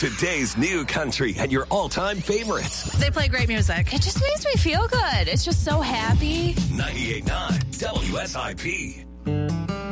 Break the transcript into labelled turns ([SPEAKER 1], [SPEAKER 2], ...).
[SPEAKER 1] Today's new country and your all-time favorites.
[SPEAKER 2] They play great music. It just makes me feel good. It's just so happy.
[SPEAKER 1] 98.9 WSIP.